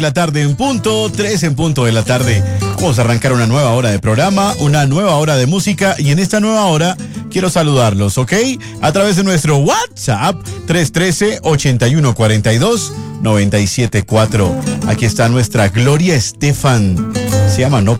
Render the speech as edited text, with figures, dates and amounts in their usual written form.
La tarde en punto, 3 en punto de la tarde. Vamos a arrancar una nueva hora de programa, una nueva hora de música y en esta nueva hora quiero saludarlos, ¿ok? A través de nuestro WhatsApp 313-8142-974. Aquí está nuestra Gloria Estefan. Se llama No